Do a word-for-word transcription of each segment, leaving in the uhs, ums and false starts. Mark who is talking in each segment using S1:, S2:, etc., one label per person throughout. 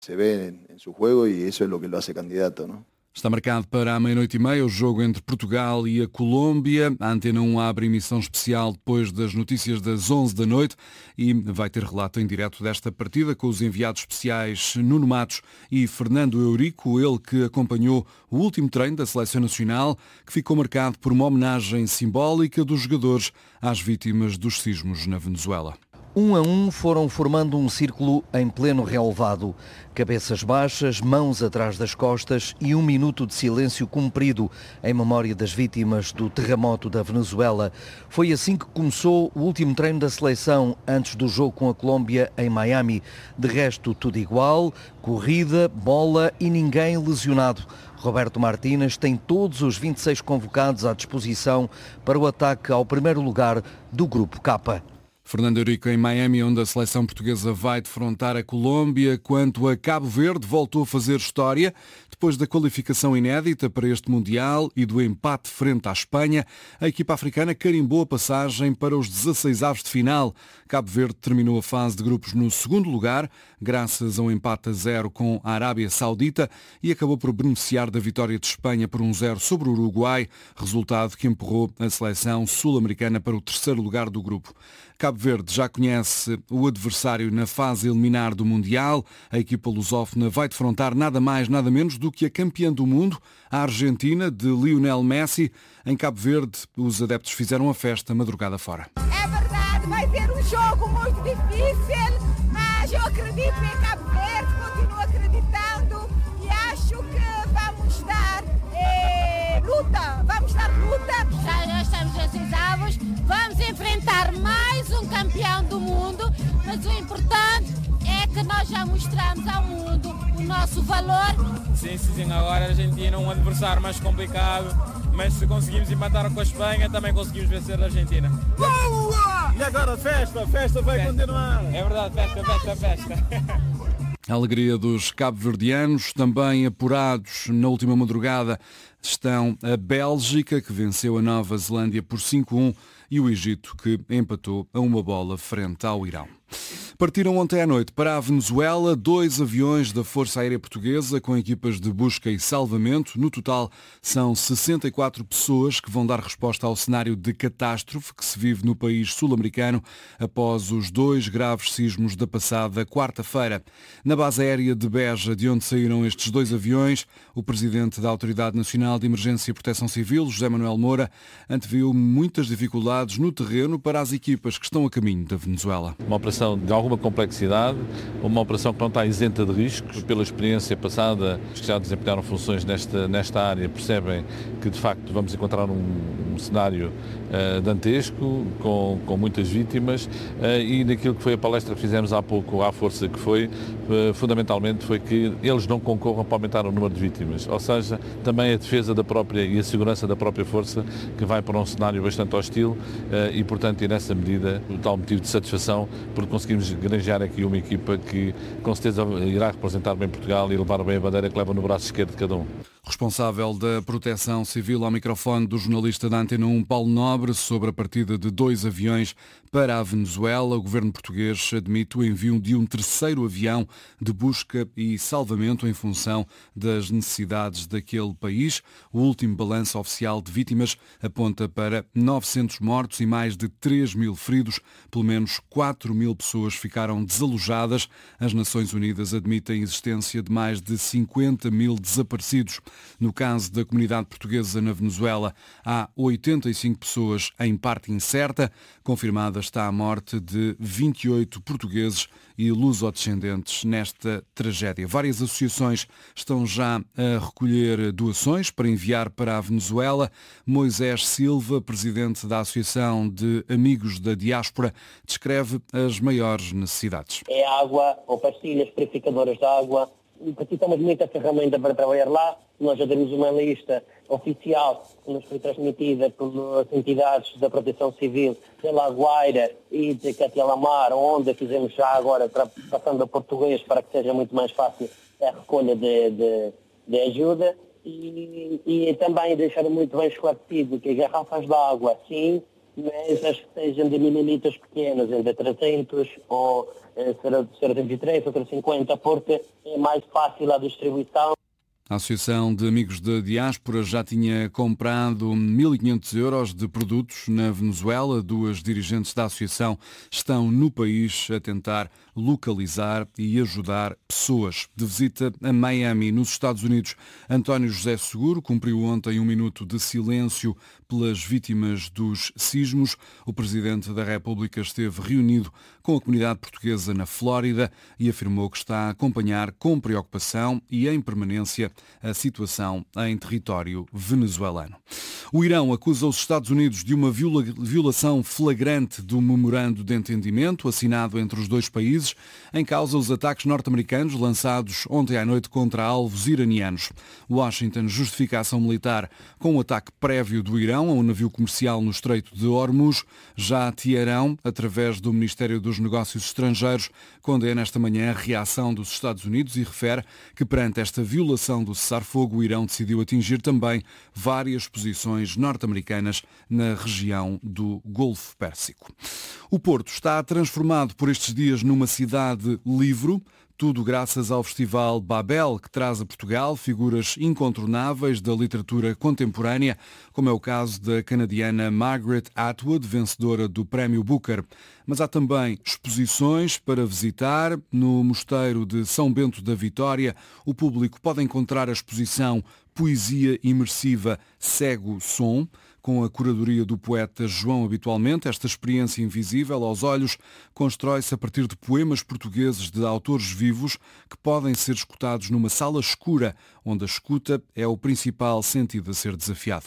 S1: se ve en, en su juego y eso es lo que lo hace candidato, ¿no?
S2: Está marcado para a meia-noite e meia o jogo entre Portugal e a Colômbia. A Antena um abre emissão especial depois das notícias das onze da noite e vai ter relato em direto desta partida com os enviados especiais Nuno Matos e Fernando Eurico, ele que acompanhou o último treino da Seleção Nacional, que ficou marcado por uma homenagem simbólica dos jogadores às vítimas dos sismos na Venezuela.
S3: Um a um foram formando um círculo em pleno relevado. Cabeças baixas, mãos atrás das costas e um minuto de silêncio cumprido em memória das vítimas do terremoto da Venezuela. Foi assim que começou o último treino da seleção antes do jogo com a Colômbia em Miami. De resto, tudo igual, corrida, bola e ninguém lesionado. Roberto Martínez tem todos os vinte e seis convocados à disposição para o ataque ao primeiro lugar do Grupo K.
S2: Fernando Eurico em Miami, onde a seleção portuguesa vai defrontar a Colômbia. Quanto a Cabo Verde, voltou a fazer história. Depois da qualificação inédita para este Mundial e do empate frente à Espanha, a equipa africana carimbou a passagem para os dezasseis avos de final. Cabo Verde terminou a fase de grupos no segundo lugar, graças a um empate a zero com a Arábia Saudita, e acabou por beneficiar da vitória de Espanha por um zero sobre o Uruguai, resultado que empurrou a seleção sul-americana para o terceiro lugar do grupo. Cabo Verde já conhece o adversário na fase eliminar do Mundial. A equipa lusófona vai defrontar nada mais, nada menos do que a campeã do mundo, a Argentina, de Lionel Messi. Em Cabo Verde, os adeptos fizeram a festa madrugada fora.
S4: É verdade, vai ser um jogo muito difícil, mas eu acredito em Cabo Verde, continuo acreditando e acho que vamos dar eh, luta, vamos dar luta.
S5: Já, já estamos a seis avos, vamos enfrentar mais um campeão do mundo, mas o importante é que nós já mostramos ao mundo o nosso valor.
S6: Sim, sim, agora a Argentina é um adversário mais complicado, mas se conseguimos empatar com a Espanha, também conseguimos vencer a Argentina.
S7: Boa! E agora festa, festa vai
S6: festa.
S7: continuar.
S6: É verdade, festa, festa, festa.
S2: A alegria dos cabo-verdianos, também apurados na última madrugada, estão a Bélgica, que venceu a Nova Zelândia por cinco a um, e o Egito, que empatou a uma bola frente ao Irão. Partiram ontem à noite para a Venezuela dois aviões da Força Aérea Portuguesa com equipas de busca e salvamento. No total, são sessenta e quatro pessoas que vão dar resposta ao cenário de catástrofe que se vive no país sul-americano após os dois graves sismos da passada quarta-feira. Na base aérea de Beja, de onde saíram estes dois aviões, o presidente da Autoridade Nacional de Emergência e Proteção Civil, José Manuel Moura, anteviu muitas dificuldades no terreno para as equipas que estão a caminho da Venezuela.
S8: Uma operação de alguma complexidade, uma operação que não está isenta de riscos. Pela experiência passada, os que já desempenharam funções nesta, nesta área percebem que de facto vamos encontrar um, um cenário uh, dantesco, com, com muitas vítimas, uh, e naquilo que foi a palestra que fizemos há pouco à Força, que foi, uh, fundamentalmente, foi que eles não concorram para aumentar o número de vítimas, ou seja, também a defesa da própria e a segurança da própria Força, que vai para um cenário bastante hostil, uh, e portanto, e nessa medida, o tal motivo de satisfação, porque conseguimos granjear aqui uma equipa que com certeza irá representar bem Portugal e levar bem a bandeira que leva no braço esquerdo de cada um.
S2: Responsável da Proteção Civil ao microfone do jornalista da Antena um, Paulo Nobre, sobre a partida de dois aviões para a Venezuela. O governo português admite o envio de um terceiro avião de busca e salvamento em função das necessidades daquele país. O último balanço oficial de vítimas aponta para novecentos mortos e mais de três mil feridos. Pelo menos quatro mil pessoas ficaram desalojadas. As Nações Unidas admitem a existência de mais de cinquenta mil desaparecidos. No caso da comunidade portuguesa na Venezuela, há oitenta e cinco pessoas em parte incerta. Confirmada está a morte de vinte e oito portugueses e lusodescendentes nesta tragédia. Várias associações estão já a recolher doações para enviar para a Venezuela. Moisés Silva, presidente da Associação de Amigos da Diáspora, descreve as maiores necessidades.
S9: É água ou pastilhas purificadoras de água. Precisamos de muita ferramenta para trabalhar lá. Nós já temos uma lista oficial que nos foi transmitida pelas entidades da Proteção Civil de La Guaira e de Catialamar, onde fizemos já agora, passando a português, para que seja muito mais fácil a recolha de, de, de ajuda. E, e também deixar muito bem esclarecido que garrafas de água, sim, mas as que sejam de mililitros pequenos, entre trezentos ou zero vírgula trinta e três ou zero vírgula cinquenta, porque é mais fácil a distribuição.
S2: A Associação de Amigos da Diáspora já tinha comprado mil e quinhentos euros de produtos na Venezuela. Duas dirigentes da associação estão no país a tentar localizar e ajudar pessoas. De visita a Miami, nos Estados Unidos, António José Seguro cumpriu ontem um minuto de silêncio pelas vítimas dos sismos. O Presidente da República esteve reunido com a comunidade portuguesa na Flórida e afirmou que está a acompanhar com preocupação e em permanência a situação em território venezuelano. O Irão acusa os Estados Unidos de uma viola, violação flagrante do memorando de entendimento assinado entre os dois países. Em causa os ataques norte-americanos lançados ontem à noite contra alvos iranianos. Washington justifica a ação militar com o ataque prévio do Irão a um navio comercial no Estreito de Hormuz. Já Teherão, através do Ministério dos Negócios Estrangeiros, condena esta manhã a reação dos Estados Unidos e refere que perante esta violação do cessar-fogo, o Irão decidiu atingir também várias posições norte-americanas na região do Golfo Pérsico. O Porto está transformado por estes dias numa cidade livre, tudo graças ao Festival Babel, que traz a Portugal figuras incontornáveis da literatura contemporânea, como é o caso da canadiana Margaret Atwood, vencedora do Prémio Booker. Mas há também exposições para visitar. No Mosteiro de São Bento da Vitória, o público pode encontrar a exposição Poesia Imersiva Cego Som, com a curadoria do poeta João Habitualmente. Esta experiência invisível aos olhos constrói-se a partir de poemas portugueses de autores vivos que podem ser escutados numa sala escura, onde a escuta é o principal sentido a ser desafiado.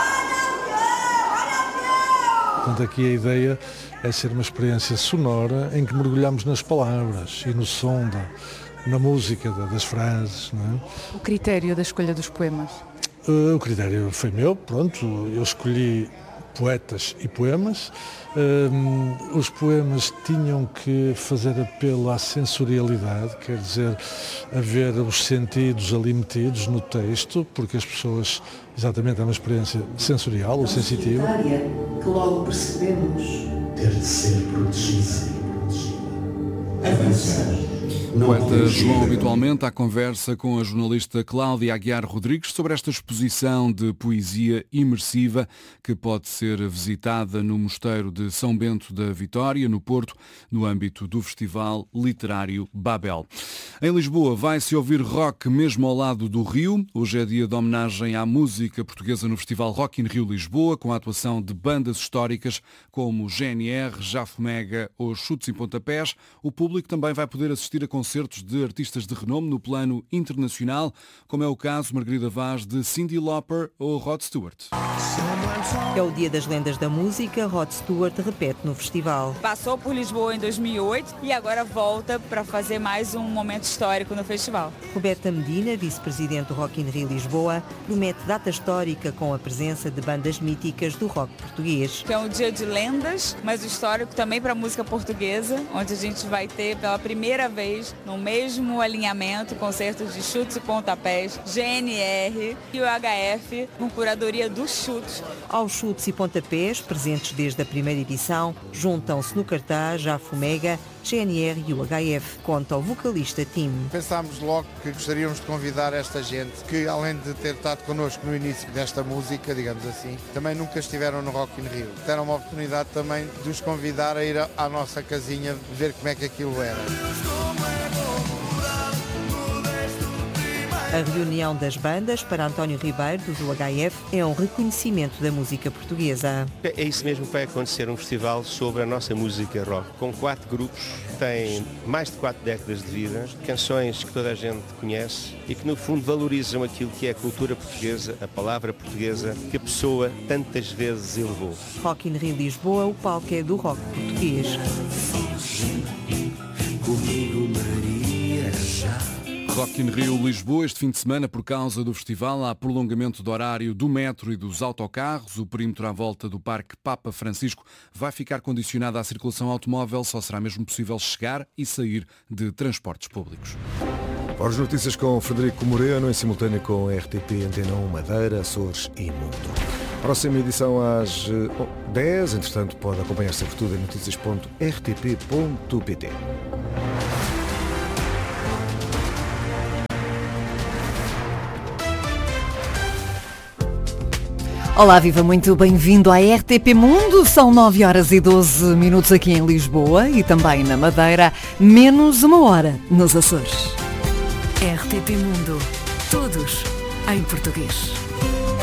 S10: Portanto, aqui a ideia é ser uma experiência sonora em que mergulhamos nas palavras e no som, da, na música da, das frases. Não é?
S11: O critério da escolha dos poemas?
S10: Uh, o critério foi meu, pronto, eu escolhi poetas e poemas. Uh, os poemas tinham que fazer apelo à sensorialidade, quer dizer, haver os sentidos ali metidos no texto, porque as pessoas, exatamente, é uma experiência sensorial ou sensitiva.
S12: Que logo percebemos ter de ser protegida e protegida. Avançar.
S2: O poeta João Habitualmente à conversa com a jornalista Cláudia Aguiar Rodrigues sobre esta exposição de poesia imersiva que pode ser visitada no Mosteiro de São Bento da Vitória, no Porto, no âmbito do Festival Literário Babel. Em Lisboa vai-se ouvir rock mesmo ao lado do Rio. Hoje é dia de homenagem à música portuguesa no Festival Rock in Rio Lisboa, com a atuação de bandas históricas como G N R, Jafomega ou Chutes e Pontapés. O público também vai poder assistir a concertos de artistas de renome no plano internacional, como é o caso, Margarida Vaz, de Cyndi Lauper ou Rod Stewart.
S13: É o dia das lendas da música. Rod Stewart repete no festival.
S14: Passou por Lisboa em dois mil e oito e agora volta para fazer mais um momento histórico no festival.
S13: Roberta Medina, vice-presidente do Rock in Rio Lisboa, promete data histórica com a presença de bandas míticas do rock português.
S14: É um dia de lendas, mas histórico também para a música portuguesa, onde a gente vai ter pela primeira vez no mesmo alinhamento concertos de Chutes e Pontapés, G N R e o H F, com curadoria dos chutes.
S13: Aos Chutes e Pontapés, presentes desde a primeira edição, juntam-se no cartaz Jafomega, G N R e o H F, conta o vocalista Tim.
S15: Pensámos logo que gostaríamos de convidar esta gente que, além de ter estado connosco no início desta música, digamos assim, também nunca estiveram no Rock in Rio. Deram uma oportunidade também de os convidar a ir à nossa casinha, ver como é que aquilo era.
S13: A reunião das bandas para António Ribeiro, do H F, é um reconhecimento da música portuguesa.
S16: É isso mesmo que vai acontecer, um festival sobre a nossa música rock, com quatro grupos que têm mais de quatro décadas de vida, canções que toda a gente conhece e que no fundo valorizam aquilo que é a cultura portuguesa, a palavra portuguesa, que a pessoa tantas vezes elevou.
S13: Rock in Rio Lisboa, o palco é do rock português.
S2: Comigo, Maria, já. Rock in Rio Lisboa, este fim de semana, por causa do festival, há prolongamento do horário do metro e dos autocarros. O perímetro à volta do Parque Papa Francisco vai ficar condicionado à circulação automóvel. Só será mesmo possível chegar e sair de transportes públicos.
S17: As notícias com Frederico Moreno, em simultâneo com a R T P Antena um Madeira, Açores e Mundo. Próxima edição às dez. Entretanto, pode acompanhar sempre tudo em notícias ponto r t p ponto p t.
S18: Olá, viva, muito bem-vindo à R T P Mundo. São nove horas e doze minutos aqui em Lisboa e também na Madeira, menos uma hora nos Açores.
S19: R T P Mundo. Todos em português.